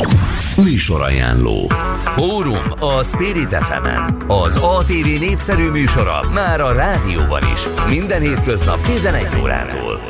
Műsorajánló. Fórum a Spirit FM-en. Az ATV népszerű műsora már a rádióban is. Minden hétköznap 11 órától.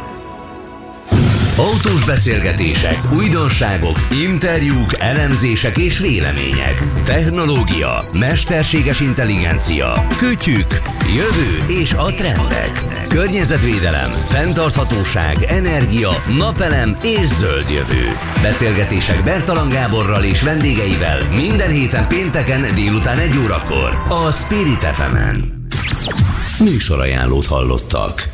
Autós beszélgetések, újdonságok, interjúk, elemzések és vélemények. Technológia, mesterséges intelligencia, kütyük, jövő és a trendek. Környezetvédelem, fenntarthatóság, energia, napelem és zöld jövő. Beszélgetések Bertalan Gáborral és vendégeivel minden héten pénteken délután 1 órakor a Spirit FM-en. Műsorajánlót hallottak.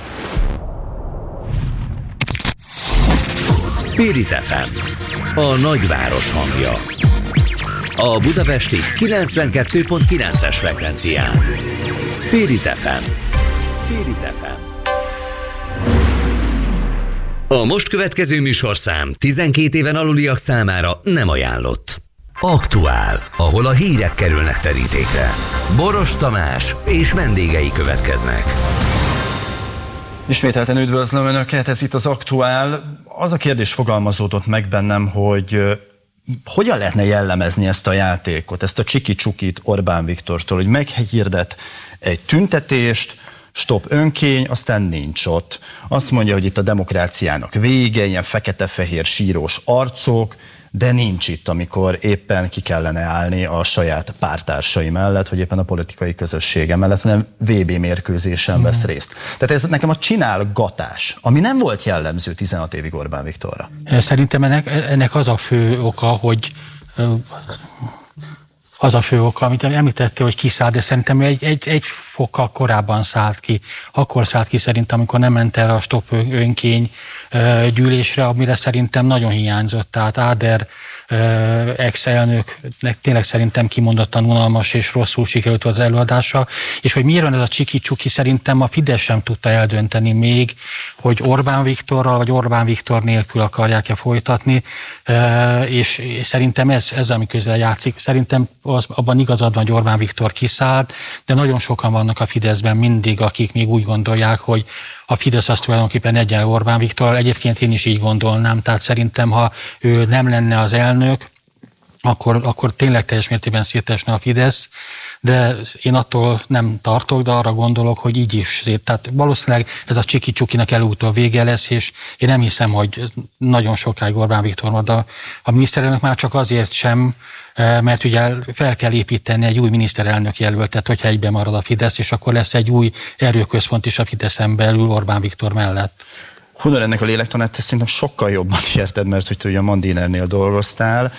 Spirit FM, a nagyváros hangja. A budapesti 92.9-es frekvencián. Spirit FM. Spirit FM. A most következő műsorszám 12 éven aluliak számára nem ajánlott. Aktuál, ahol a hírek kerülnek terítékre. Boros Tamás és vendégei következnek. Ismételten üdvözlöm Önöket, ez itt az Aktuál. Az a kérdés fogalmazódott meg bennem, hogy hogyan lehetne jellemezni ezt a játékot, ezt a csiki-csukit Orbán Viktortól, hogy meghirdet egy tüntetést, stop önkény, aztán nincs ott. Azt mondja, hogy itt a demokráciának vége, ilyen fekete-fehér sírós arcok, de nincs itt, amikor éppen ki kellene állni a saját pártársai mellett, vagy éppen a politikai közössége mellett, hanem VB mérkőzésen vesz részt. Tehát ez nekem a csinálgatás, ami nem volt jellemző 16 évig Orbán Viktorra. Szerintem ennek az a fő oka, hogy amit említette, hogy kiszállt, de szerintem egy fokkal korábban szállt ki. Akkor szállt ki szerintem, amikor nem ment el a stop önkény gyűlésre, amire szerintem nagyon hiányzott. Tehát Áder ex-elnöknek tényleg szerintem kimondottan unalmas és rosszul sikerült az előadása, és hogy miért van ez a csiki-csuki, szerintem a Fidesz sem tudta eldönteni még, hogy Orbán Viktorral vagy Orbán Viktor nélkül akarják-e folytatni, és szerintem ez ami közel játszik. Szerintem abban igazad van, hogy Orbán Viktor kiszállt, de nagyon sokan vannak a Fideszben mindig, akik még úgy gondolják, hogy a Fidesz az tulajdonképpen egyenlő Orbán Viktorral. Egyébként én is így gondolnám, tehát szerintem, ha ő nem lenne az elnök, akkor tényleg teljes mértékben szétesne a Fidesz, de én attól nem tartok, de arra gondolok, hogy így is szét. Tehát valószínűleg ez a csiki-csukinak előutóbb vége lesz, és én nem hiszem, hogy nagyon sokáig Orbán Viktor marad a miniszterelnök, már csak azért sem, mert ugye fel kell építeni egy új miniszterelnök jelöltet, hogyha egyben marad a Fidesz, és akkor lesz egy új erőközpont is a Fideszen belül Orbán Viktor mellett. Honnan ennek a lélektanát, te szerintem sokkal jobban érted, mert hogy te ugye a Mandinernél dolgoztál.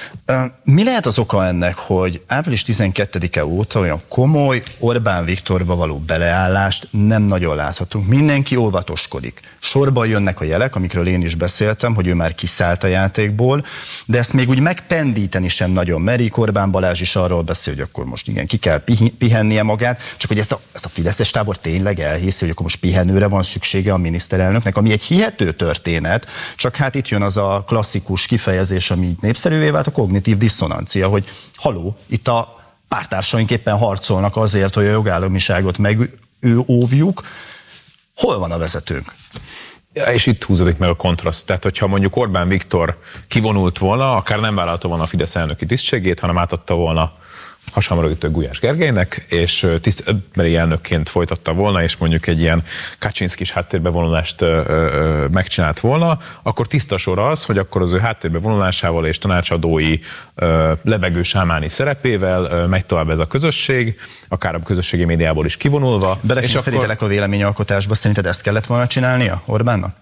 Mi lehet az oka ennek, hogy április 12-e óta olyan komoly Orbán Viktorba való beleállást nem nagyon láthatunk? Mindenki óvatoskodik. Sorban jönnek a jelek, amikről én is beszéltem, hogy ő már kiszállt a játékból, de ezt még úgy megpendíteni sem nagyon merik. Orbán Balázs is arról beszél, hogy akkor most igen, ki kell pihennie magát, csak hogy ezt a fideszes tábor tényleg elhiszi, hogy akkor most pihenőre van szüksége a miniszterelnöknek, ami egy hihető történet, csak hát itt jön az a klasszikus kifejezés, ami így népszerűvé vált, a kognitív diszonancia, hogy haló, itt a pártársaink éppen harcolnak azért, hogy a jogállamiságot megóvjuk. Hol van a vezetőnk? És itt húzódik meg a kontraszt. Tehát, hogyha mondjuk Orbán Viktor kivonult volna, akár nem vállalta volna a Fidesz elnöki tisztségét, hanem átadta volna hasamrögtő Gulyás Gergelynek, és tisztbeli elnökként folytatta volna, és mondjuk egy ilyen Kaczynszkis háttérbevonulást megcsinált volna, akkor tiszta sor az, hogy akkor az ő háttérbevonulásával és tanácsadói lebegő sámáni szerepével megy tovább ez a közösség, akár a közösségi médiából is kivonulva. Belekényszerítelek a véleményalkotásba, szerinted ezt kellett volna csinálnia Orbánnak?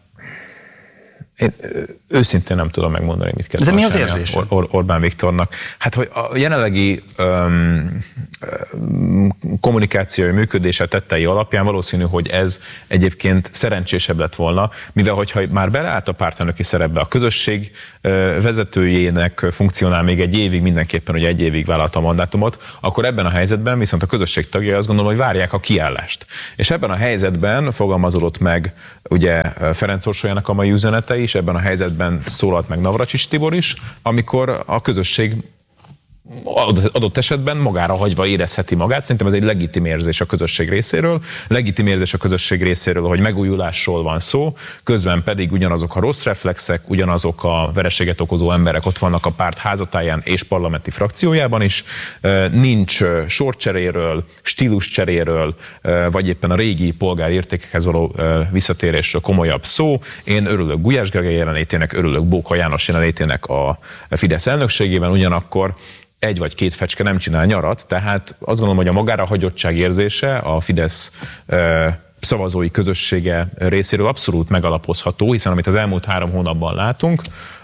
Én őszintén nem tudom megmondani, mit kell. De mi az érzés? Orbán Viktornak. Hát, hogy a jelenlegi kommunikációi működése tettei alapján valószínű, hogy ez egyébként szerencsésebb lett volna, mivel hogyha már beleállt a pártelnöki szerepbe, a közösség vezetőjének funkcionál még egy évig, mindenképpen, hogy egy évig vállalta a mandátumot, akkor ebben a helyzetben viszont a közösség tagjai azt gondolom, hogy várják a kiállást. És ebben a helyzetben fogalmazódott meg ugye Ferenc Orsolyának a mai üzenete is, ebben a helyzetben szólalt meg Navracsics Tibor is, amikor a közösség adott esetben magára hagyva érezheti magát. Szerintem ez egy legitim érzés a közösség részéről. Legitim érzés a közösség részéről, hogy megújulásról van szó, közben pedig ugyanazok a rossz reflexek, ugyanazok a vereséget okozó emberek ott vannak a párt házatáján és parlamenti frakciójában is. Nincs sorcseréről, stíluscseréről, vagy éppen a régi polgári értékekhez való visszatérésről komolyabb szó. Én örülök Gulyás Gergely jelenlétének, örülök Bóka János jelenlétének a Fidesz elnökségében, ugyanakkor egy vagy két fecske nem csinál nyarat, tehát azt gondolom, hogy a magára hagyottság érzése a Fidesz szavazói közössége részéről abszolút megalapozható, hiszen amit az elmúlt 3 hónapban látunk,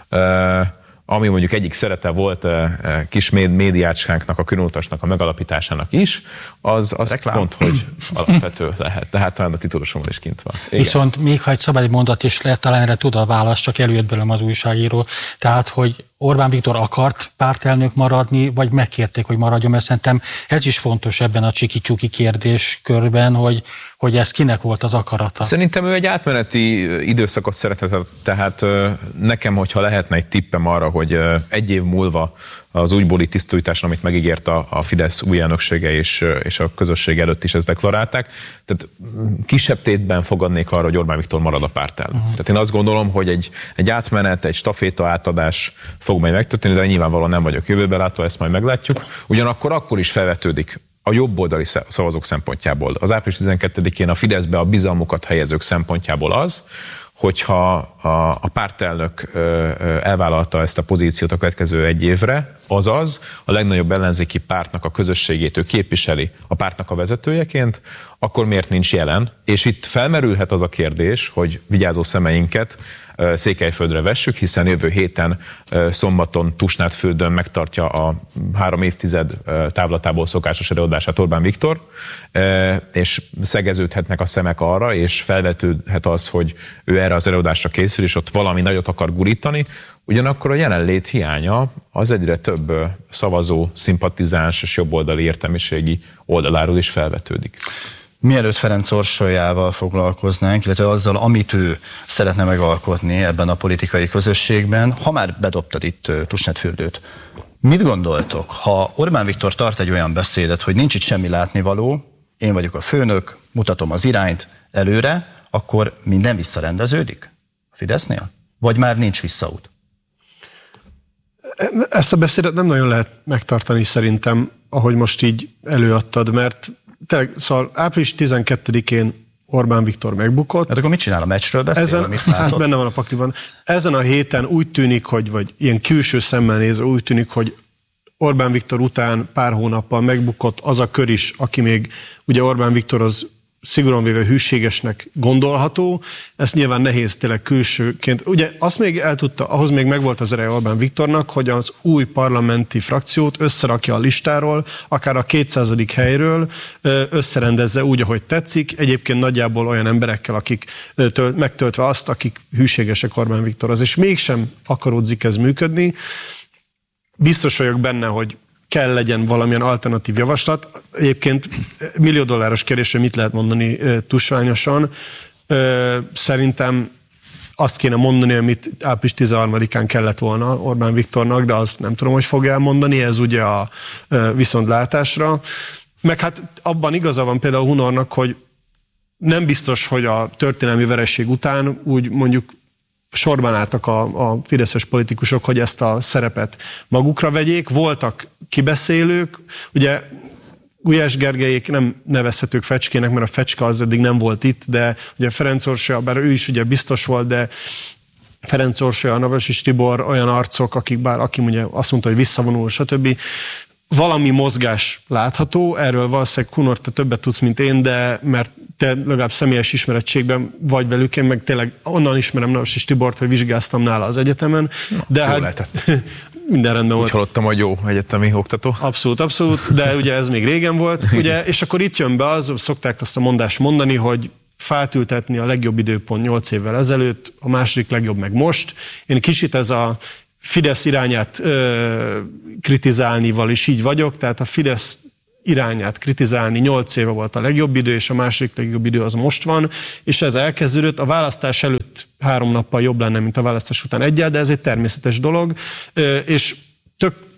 ami mondjuk egyik szerete volt kis médiácskánknak, a Különutasnak a megalapításának is, az pont, hogy alapvető lehet. Tehát talán a titulosomon is kint van. Igen. Viszont még ha egy szabad egy mondat is lehet, talán erre tud a válasz, csak előjött belőlem az újságíró. Tehát, hogy Orbán Viktor akart pártelnök maradni, vagy megkérték, hogy maradjon, mert szerintem ez is fontos ebben a csiki-csuki kérdéskörben, hogy ez kinek volt az akarata. Szerintem ő egy átmeneti időszakot szeretett, tehát nekem, hogyha lehetne egy tippem arra, hogy 1 év múlva az újbóli tisztújításon, amit megígért a Fidesz új elnöksége és a közösség előtt is ezt deklarálták, tehát kisebb tétben fogadnék arra, hogy Orbán Viktor marad a pártelnök. Tehát én azt gondolom, hogy egy átmenet, egy staféta átadás fog majd megtörténni, de nyilvánvalóan nem vagyok jövőbelátó, ezt majd meglátjuk. Ugyanakkor akkor is felvetődik a jobboldali szavazók szempontjából. Az április 12-én a Fideszbe a bizalmukat helyezők szempontjából az, hogyha a pártelnök elvállalta ezt a pozíciót a következő 1 évre, azaz a legnagyobb ellenzéki pártnak a közösségét ő képviseli a pártnak a vezetőjeként, akkor miért nincs jelen? És itt felmerülhet az a kérdés, hogy vigyázó szemeinket Székelyföldre vessük, hiszen jövő héten szombaton Tusnádfürdőn megtartja a 3 évtized távlatából szokásos előadását Orbán Viktor, és szegeződhetnek a szemek arra, és felvetődhet az, hogy ő erre az előadásra készül, és ott valami nagyot akar gurítani, ugyanakkor a jelenlét hiánya az egyre több szavazó, szimpatizáns és jobboldali értelmiségi oldaláról is felvetődik. Mielőtt Ferenc Orsolyával foglalkoznánk, illetve azzal, amit ő szeretne megalkotni ebben a politikai közösségben, ha már bedobtad itt Tusnádfürdőt, mit gondoltok, ha Orbán Viktor tart egy olyan beszédet, hogy nincs itt semmi látnivaló, én vagyok a főnök, mutatom az irányt előre, akkor minden visszarendeződik a Fidesznél? Vagy már nincs visszaút? Ezt a beszédet nem nagyon lehet megtartani szerintem, ahogy most így előadtad, mert tényleg, szóval április 12-én Orbán Viktor megbukott. Hát akkor mit csinál, a meccsről beszél? Hát benne van a pakliban. Ezen a héten úgy tűnik, vagy ilyen külső szemmel nézve úgy tűnik, hogy Orbán Viktor után pár hónappal megbukott az a kör is, aki még ugye Orbán Viktor az szigorúan véve hűségesnek gondolható, ezt nyilván nehéz tényleg külsőként. Ugye azt még eltudta, ahhoz még megvolt az ereje Orbán Viktornak, hogy az új parlamenti frakciót összerakja a listáról, akár a 200. helyről, összerendezze úgy, ahogy tetszik. Egyébként nagyjából olyan emberekkel, akik megtöltve azt, akik hűségesek Orbán Viktorhoz, és mégsem akaródzik ez működni. Biztos vagyok benne, hogy kell legyen valamilyen alternatív javaslat. Egyébként $1 millió kérdésre mit lehet mondani tusványosan? Szerintem azt kéne mondani, amit április 13-án kellett volna Orbán Viktornak, de azt nem tudom, hogy fogja elmondani, ez ugye a viszontlátásra. Meg hát abban igaza van például Hunornak, hogy nem biztos, hogy a történelmi vereség után úgy mondjuk sorban álltak a fideszes politikusok, hogy ezt a szerepet magukra vegyék. Voltak kibeszélők, ugye Gulyás Gergelyék nem nevezhetők fecskének, mert a fecske az eddig nem volt itt, de ugye Ferenc Orsolya, bár ő is ugye biztos volt, de Ferenc Orsolya, Navracsics Tibor olyan arcok, aki ugye azt mondta, hogy visszavonul, stb. Valami mozgás látható, erről valószínűleg Hunor, te többet tudsz, mint én, de mert te legalább személyes ismerettségben vagy velük, én meg tényleg onnan ismerem Navracsics Tibort, hogy vizsgáztam nála az egyetemen. De hát lehetett. Minden rendben volt. Úgy hallottam, hogy jó egyetemi oktató. Abszolút, de ugye ez még régen volt. Ugye, és akkor itt jön be az, szokták azt a mondást mondani, hogy fát ültetni a legjobb időpont 8 évvel ezelőtt, a második legjobb meg most. Én kicsit ez a Fidesz irányát kritizálnival is így vagyok, tehát a Fidesz irányát kritizálni 8 éve volt a legjobb idő, és a második legjobb idő az most van, és ez elkezdődött. A választás előtt 3 nappal jobb lenne, mint a választás után egyáltalán, de ez egy természetes dolog, és tök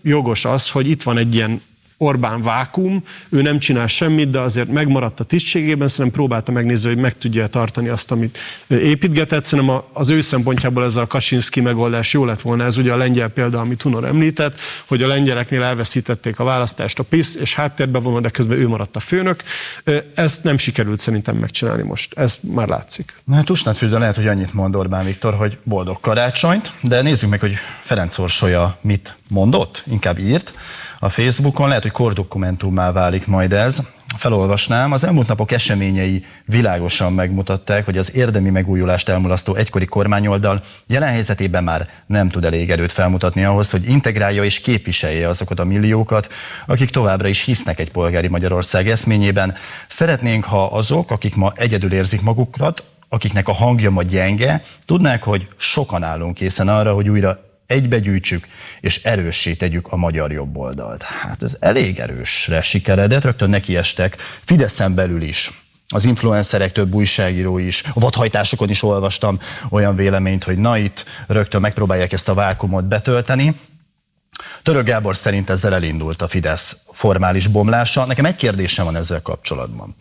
jogos az, hogy itt van egy ilyen Orbán vákum, ő nem csinál semmit, de azért megmaradt a tisztségében, szerintem próbálta megnézni, hogy meg tudja tartani azt, amit építgetett. Szerintem az ő szempontjából ez a Kaczynszki megoldás jó lett volna, ez ugye a lengyel példa, amit Hunor említett, hogy a lengyeleknél elveszítették a választást a PiS, és háttérbe vonul, de közben ő maradt a főnök. Ezt nem sikerült szerintem megcsinálni most, ez már látszik. Na, Tusnádfürdő lehet, hogy annyit mond Orbán Viktor, hogy boldog karácsonyt, de nézzük meg, hogy Ferenc Orsolya mit mondott, inkább írt a Facebookon, lehet, hogy kordokumentummá válik majd ez. Felolvasnám, az elmúlt napok eseményei világosan megmutatták, hogy az érdemi megújulást elmulasztó egykori kormányoldal jelen helyzetében már nem tud elég erőt felmutatni ahhoz, hogy integrálja és képviselje azokat a milliókat, akik továbbra is hisznek egy polgári Magyarország eszményében. Szeretnénk, ha azok, akik ma egyedül érzik magukat, akiknek a hangja ma gyenge, tudnák, hogy sokan állunk készen arra, hogy újra egybegyűjtsük és erőssé tegyük a magyar jobboldalt. Hát ez elég erősre sikeredett, rögtön nekiestek Fideszen belül is. Az influencerek, több újságíró is, a vadhajtásokon is olvastam olyan véleményt, hogy na itt rögtön megpróbálják ezt a vákumot betölteni. Török Gábor szerint ezzel elindult a Fidesz formális bomlása. Nekem egy kérdésem van ezzel kapcsolatban.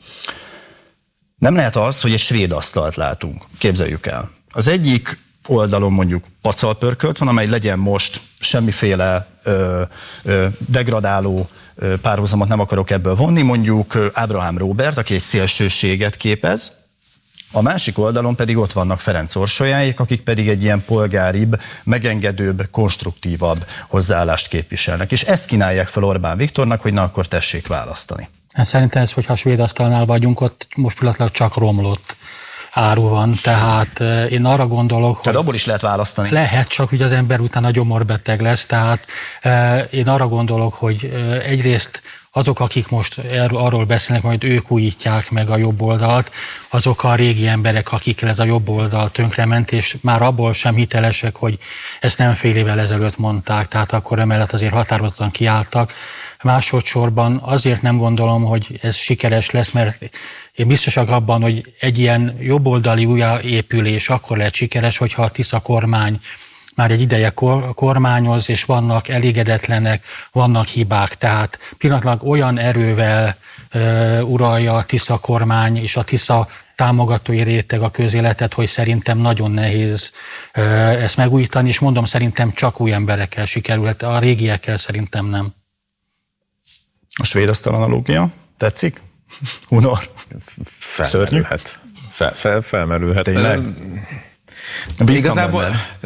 Nem lehet az, hogy egy svéd asztalt látunk. Képzeljük el. Az egyik oldalon mondjuk pacalpörkölt van, amely legyen most semmiféle degradáló párhuzamot nem akarok ebből vonni, mondjuk Ábrahám Róbert, aki egy szélsőséget képez, a másik oldalon pedig ott vannak Ferenc Orsolyáék, akik pedig egy ilyen polgáribb, megengedőbb, konstruktívabb hozzáállást képviselnek. És ezt kínálják fel Orbán Viktornak, hogy na akkor tessék választani. Szerintem ez, hogyha a svéd asztalnál vagyunk, ott most pillanatlag csak romlott áru van, tehát én arra gondolok, hogy... Tehát abból is lehet választani. Lehet, csak ugye az ember utána gyomorbeteg lesz, tehát én arra gondolok, hogy egyrészt azok, akik most arról beszélnek, majd ők újítják meg a jobb oldalt, azok a régi emberek, akikkel ez a jobb oldal tönkrement, és már abból sem hitelesek, hogy ezt nem fél évvel ezelőtt mondták, tehát akkor emellett azért határozottan kiálltak. Másodszorban azért nem gondolom, hogy ez sikeres lesz, mert én biztosak abban, hogy egy ilyen jobboldali újjáépülés akkor lehet sikeres, hogyha a Tisza kormány már egy ideje kormányoz, és vannak elégedetlenek, vannak hibák. Tehát pillanatlag olyan erővel uralja a Tisza kormány és a Tisza támogatói réteg a közéletet, hogy szerintem nagyon nehéz ezt megújítani, és mondom, szerintem csak új emberekkel sikerülhet, a régiekkel szerintem nem. A svéd asztal analógia tetszik? Hunor? Felmerülhet. Felmerülhet. Tényleg? Igazából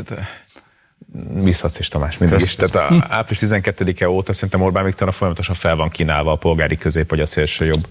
bízhatsz is, Tamás, mindig is. Tehát április 12-e óta szerintem Orbán Viktornak folyamatosan fel van kínálva a polgári közép vagy a szélső jobb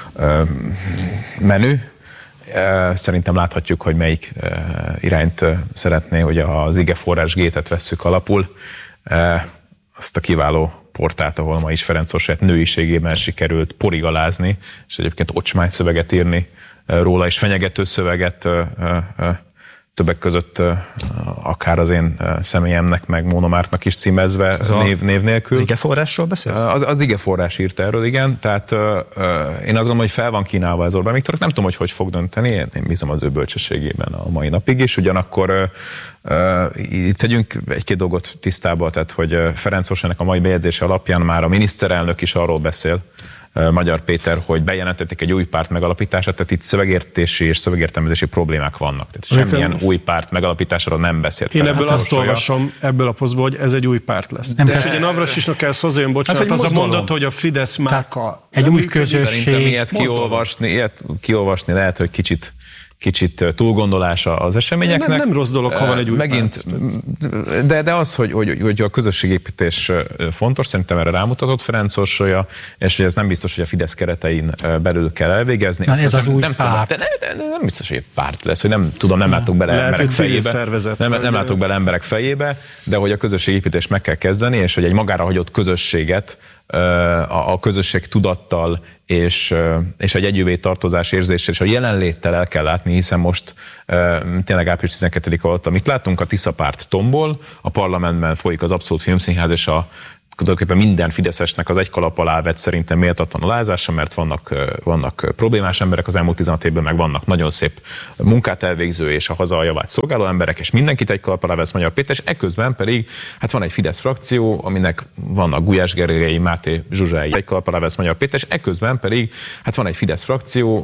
menü. Szerintem láthatjuk, hogy melyik irányt szeretné, hogy az igeforrás gétet vesszük alapul. Azt a kiváló portát, ahol ma is Ferenc Orsolyát nőiségében sikerült porigalázni, és egyébként ocsmány szöveget írni róla, és fenyegető szöveget többek között akár az én személyemnek, meg Móna Mártnak is címezve név nélkül. Az igeforrásról beszélsz? Az igeforrás írt erről, igen. Tehát én azt gondolom, hogy fel van kínálva ez Orbán Viktornak. Nem tudom, hogy fog dönteni, én bízom az ő bölcsességében a mai napig is. Ugyanakkor itt tegyünk egy-két dolgot tisztába, tehát hogy Ferenc Orsolyának a mai bejegyzése alapján már a miniszterelnök is arról beszél, Magyar Péter, hogy bejelentették egy új párt megalapítását, tehát itt szövegértési és szövegértelmezési problémák vannak. Tehát semmilyen új párt megalapításáról nem beszélt. Én ebből azt olvasom, ebből a posztból, hogy ez egy új párt lesz. De ugye Navracsicsnak kell szólni, bocsánat, az a mondat, hogy a Fidesz márka. Egy új közösség. Szerintem ilyet kiolvasni lehet, hogy kicsit túlgondolása az eseményeknek. Nem rossz dolog, ha van egy új megint, de az, hogy a közösségépítés fontos, szerintem erre rámutatott Ferenc Orsolya, és hogy ez nem biztos, hogy a Fidesz keretein belül kell elvégezni. Ez az új párt. Nem biztos, hogy egy párt lesz, hogy nem látok bele emberek fejébe. Nem látok bele emberek fejébe, de hogy a közösségépítést meg kell kezdeni, és hogy egy magára hagyott közösséget a közösség tudattal és egy együvé tartozás érzéssel és a jelenléttel el kell látni, hiszen most tényleg április 12-e alatt, amit látunk, a Tisza párt tombol, a parlamentben folyik az abszolút filmszínház, és a tulajdonképpen minden fideszesnek az egy kalap alá vett szerintem méltatlan alázása, mert vannak problémás emberek az elmúlt 16 évben, meg vannak nagyon szép munkát elvégző és a haza javát szolgáló emberek, és mindenkit egy kalap alá vesz Magyar Péter, és eközben pedig hát van egy Fidesz frakció, aminek vannak Gulyás Gergely, Máté Zsuzsái, egy kalap alá vesz Magyar Péter, és eközben pedig hát van egy Fidesz frakció,